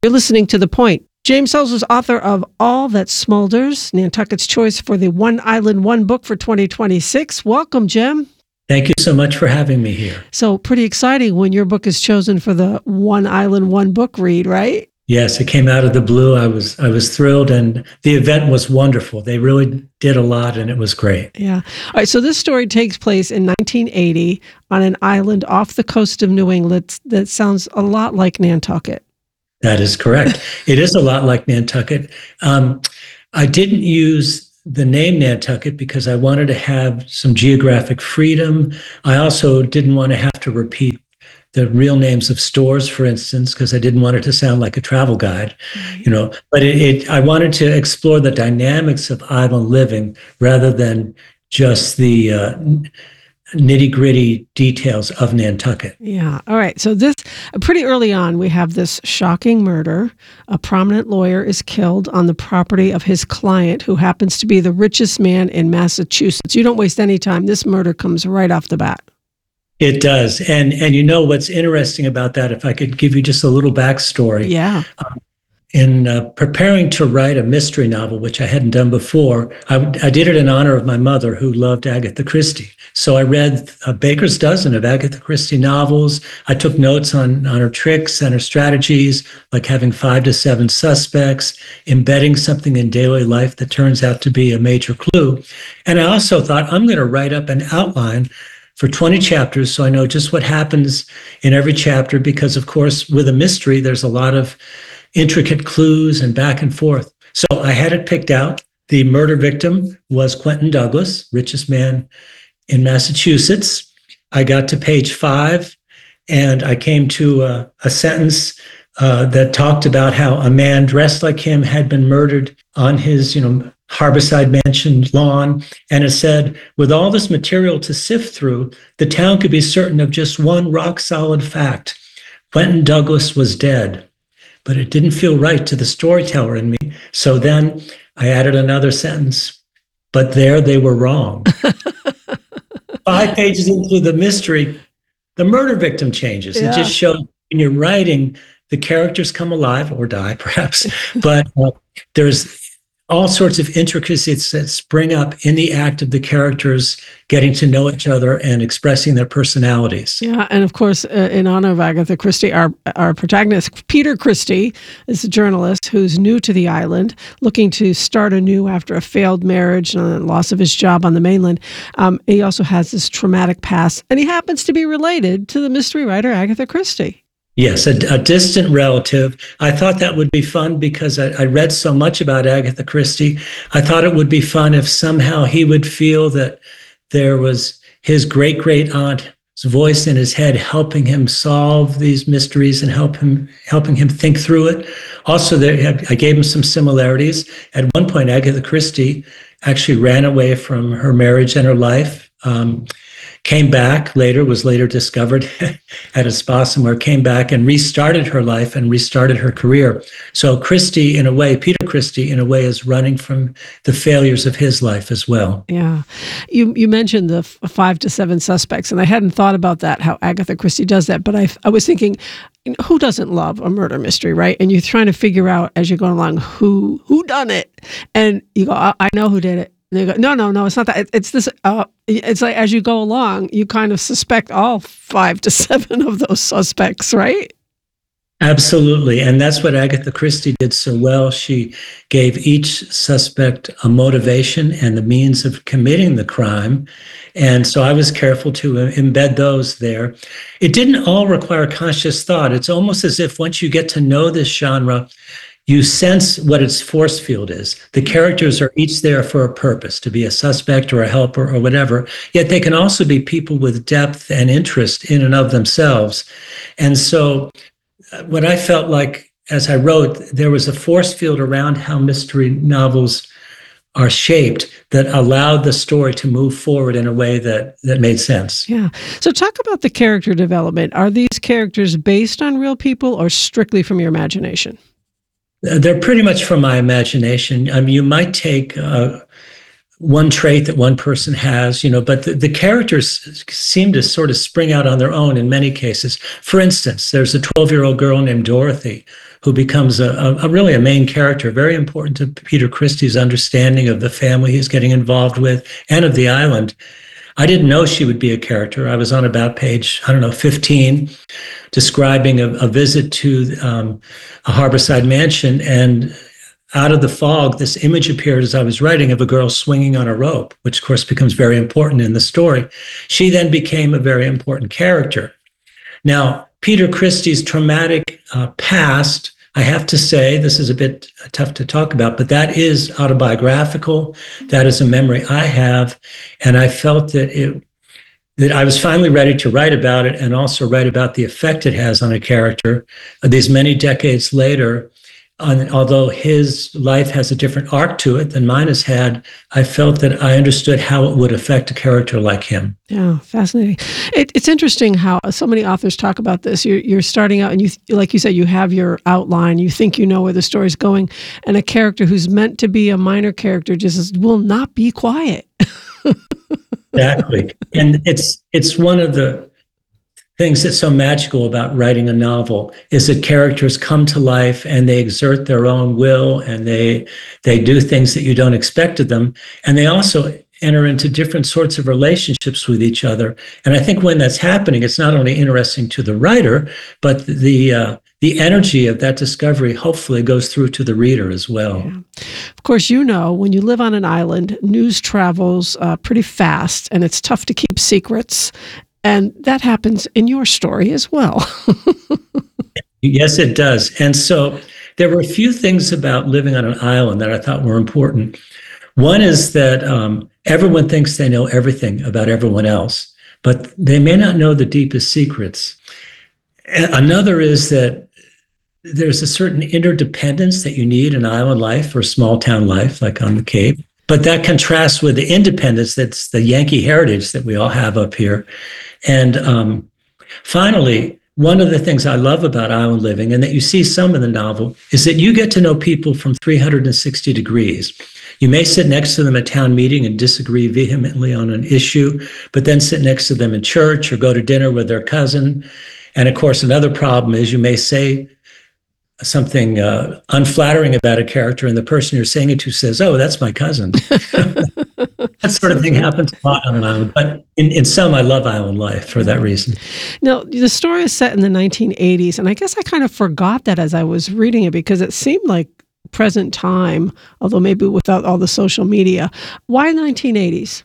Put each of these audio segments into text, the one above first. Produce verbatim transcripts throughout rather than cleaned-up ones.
You're listening to The Point. James Sells is author of All That Smolders, Nantucket's choice for the One Island, One Book for twenty twenty-six. Welcome, Jim. Thank you so much for having me here. So pretty exciting when your book is chosen for the One Island, One Book read, right? Yes, it came out of the blue. I was I was thrilled, and the event was wonderful. They really did a lot, and it was great. Yeah. All right, so this story takes place in nineteen eighty on an island off the coast of New England that sounds a lot like Nantucket. That is correct. It is a lot like Nantucket. Um, I didn't use the name Nantucket because I wanted to have some geographic freedom. I also didn't want to have to repeat the real names of stores, for instance, because I didn't want it to sound like a travel guide, you know. But it, it, I wanted to explore the dynamics of island living rather than just the uh, nitty-gritty details of Nantucket. Yeah. All right. So this, pretty early on, we have this shocking murder. A prominent lawyer is killed on the property of his client, who happens to be the richest man in Massachusetts. You don't waste any time. This murder comes right off the bat. It does. And and you know what's interesting about that, if I could give you just a little backstory. Yeah. Um, in uh, preparing to write a mystery novel, which I hadn't done before, I, I did it in honor of my mother, who loved Agatha Christie. So I read a baker's dozen of Agatha Christie novels. I took notes on, on her tricks and her strategies, like having five to seven suspects, embedding something in daily life that turns out to be a major clue. And I also thought, I'm going to write up an outline for twenty chapters, so I know just what happens in every chapter, because, of course, with a mystery, there's a lot of intricate clues and back and forth. So I had it picked out. The murder victim was Quentin Douglas, richest man in Massachusetts. I got to page five, and I came to a, a sentence uh, that talked about how a man dressed like him had been murdered on his, you know, Harborside Mansion lawn. And it said, with all this material to sift through, the town could be certain of just one rock-solid fact. Quentin Douglas was dead. But it didn't feel right to the storyteller in me. So then I added another sentence, but there they were wrong. Five pages into the mystery, the murder victim changes. Yeah. It just shows when you're writing, the characters come alive or die, perhaps, but uh, there's all sorts of intricacies that spring up in the act of the characters getting to know each other and expressing their personalities. Yeah, and of course, uh, in honor of Agatha Christie, our our protagonist, Peter Christie, is a journalist who's new to the island, looking to start anew after a failed marriage and the loss of his job on the mainland. Um, he also has this traumatic past, and he happens to be related to the mystery writer Agatha Christie. Yes, a, a distant relative. I thought that would be fun because I, I read so much about Agatha Christie. I thought it would be fun if somehow he would feel that there was his great-great-aunt's voice in his head helping him solve these mysteries and help him helping him think through it. Also, there, I gave him some similarities. At one point, Agatha Christie actually ran away from her marriage and her life. Um, came back later, was later discovered at a spa somewhere, came back and restarted her life and restarted her career. So Christie, in a way, Peter Christie, in a way, is running from the failures of his life as well. Yeah. You you mentioned the f- five to seven suspects, and I hadn't thought about that, how Agatha Christie does that, but I, I was thinking, who doesn't love a murder mystery, right? And you're trying to figure out as you're going along, who who done it? And you go, I, I know who did it. And they go, no, no, no, it's not that. It's this. Uh, it's like as you go along, you kind of suspect all five to seven of those suspects, right? Absolutely. And that's what Agatha Christie did so well. She gave each suspect a motivation and the means of committing the crime. And so I was careful to embed those there. It didn't all require conscious thought. It's almost as if once you get to know this genre, you sense what its force field is. The characters are each there for a purpose, to be a suspect or a helper or whatever, yet they can also be people with depth and interest in and of themselves. And so what I felt like as I wrote, there was a force field around how mystery novels are shaped that allowed the story to move forward in a way that, that made sense. Yeah. So talk about the character development. Are these characters based on real people or strictly from your imagination? They're pretty much from my imagination. I mean, you might take uh, one trait that one person has, you know, but the, the characters seem to sort of spring out on their own in many cases. For instance, there's a twelve-year-old girl named Dorothy who becomes a, a, a really a main character, very important to Peter Christie's understanding of the family he's getting involved with and of the island. I didn't know she would be a character. I was on about page, I don't know, fifteen, describing a, a visit to um, a harborside mansion, and out of the fog, this image appeared as I was writing of a girl swinging on a rope, which of course becomes very important in the story. She then became a very important character. Now, Peter Christie's traumatic uh, past, I have to say, this is a bit tough to talk about, but that is autobiographical. That is a memory I have. And I felt that it, that I was finally ready to write about it, and also write about the effect it has on a character uh, these many decades later. On, although his life has a different arc to it than mine has had, I felt that I understood how it would affect a character like him. Yeah, fascinating. It, it's interesting how so many authors talk about this. You're, you're starting out, and you, like you said, you have your outline. You think you know where the story's going, and a character who's meant to be a minor character just will not be quiet. Exactly, and it's it's one of the things that's so magical about writing a novel is that characters come to life and they exert their own will, and they they do things that you don't expect of them. And they also enter into different sorts of relationships with each other. And I think when that's happening, it's not only interesting to the writer, but the uh, the energy of that discovery hopefully goes through to the reader as well. Yeah. Of course, you know, when you live on an island, news travels uh, pretty fast, and it's tough to keep secrets. And that happens in your story as well. Yes, it does. And so there were a few things about living on an island that I thought were important. One is that um, everyone thinks they know everything about everyone else, but they may not know the deepest secrets. Another is that there's a certain interdependence that you need in island life or small town life, like on the Cape. But that contrasts with the independence that's the Yankee heritage that we all have up here. And um, finally, one of the things I love about island living, and that you see some in the novel, is that you get to know people from three hundred sixty degrees. You may sit next to them at town meeting and disagree vehemently on an issue, but then sit next to them in church or go to dinner with their cousin. And of course, another problem is you may say something uh, unflattering about a character, and the person you're saying it to says, "Oh, that's my cousin." That sort of thing happens a lot on an island. But in, in some, I love island life for that reason. Now, the story is set in the nineteen eighties, and I guess I kind of forgot that as I was reading it because it seemed like present time, although maybe without all the social media. Why nineteen eighties?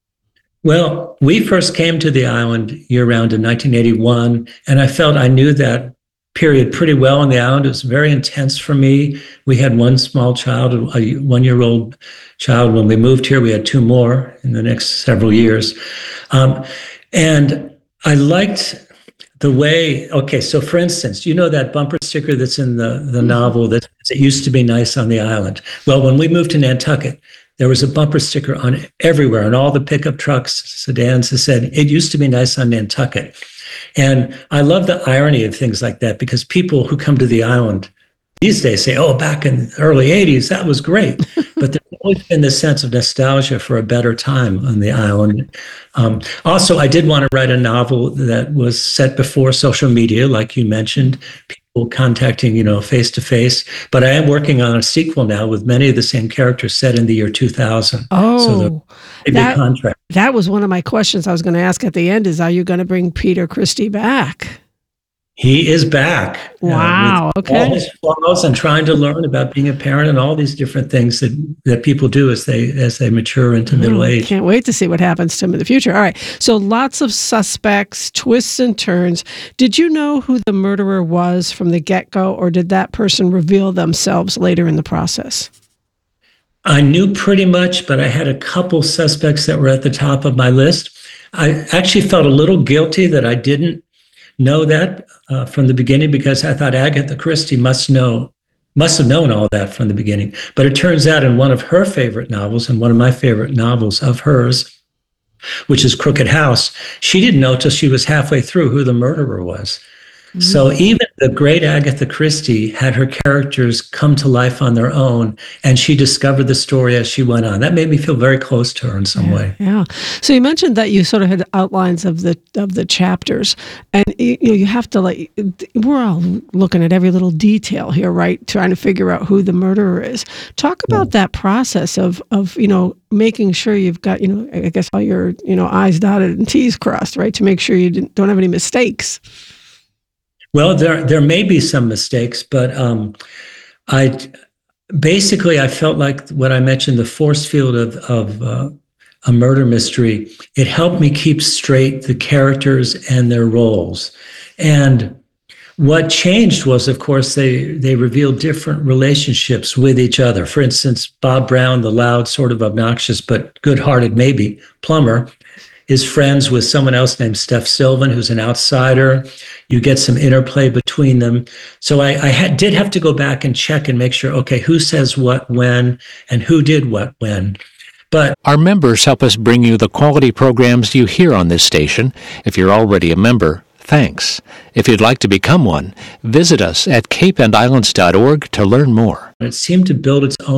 Well, we first came to the island year-round in nineteen eighty-one, and I felt I knew that period pretty well on the island. It was very intense for me. We had one small child, a one-year-old child. When we moved here, we had two more in the next several years. Um, and I liked the way, okay, so for instance, you know that bumper sticker that's in the, the novel that it used to be nice on the island. Well, when we moved to Nantucket, there was a bumper sticker on everywhere, on all the pickup trucks, sedans that said, "It used to be nice on Nantucket." And I love the irony of things like that, because people who come to the island these days say, "Oh, back in the early eighties, that was great." But there's always been this sense of nostalgia for a better time on the island. Um, also, I did want to write a novel that was set before social media, like you mentioned, people contacting, you know, face to face. But I am working on a sequel now with many of the same characters set in the year two thousand. Oh, so a that, big contract. That was one of my questions I was going to ask at the end is, are you going to bring Peter Christie back? He is back. Wow. Uh, okay. All his flaws and trying to learn about being a parent and all these different things that, that people do as they as they mature into middle Oh, age. Can't wait to see what happens to him in the future. All right. So lots of suspects, twists and turns. Did you know who the murderer was from the get-go, or did that person reveal themselves later in the process? I knew pretty much, but I had a couple suspects that were at the top of my list. I actually felt a little guilty that I didn't know that uh, from the beginning, because I thought Agatha Christie must know, must have known all that from the beginning. But it turns out in one of her favorite novels, and one of my favorite novels of hers, which is Crooked House, she didn't know till she was halfway through who the murderer was. So even the great Agatha Christie had her characters come to life on their own, and she discovered the story as she went on. That made me feel very close to her in some yeah, way. Yeah. So you mentioned that you sort of had outlines of the of the chapters, and you know you have to like we're all looking at every little detail here, right? Trying to figure out who the murderer is. Talk about yeah. that process of of you know making sure you've got you know I guess all your you know I's dotted and T's crossed, right? To make sure you didn't, don't have any mistakes. Well, there there may be some mistakes, but um, I basically I felt like what I mentioned, the force field of of uh, a murder mystery. It helped me keep straight the characters and their roles. And what changed was, of course, they they revealed different relationships with each other. For instance, Bob Brown, the loud, sort of obnoxious but good-hearted, maybe plumber, is friends with someone else named Steph Sylvan, who's an outsider. You get some interplay between them. So I, I had, did have to go back and check and make sure, okay, who says what when and who did what when. But our members help us bring you the quality programs you hear on this station. If you're already a member, thanks. If you'd like to become one, visit us at cape and islands dot org to learn more. It seemed to build its own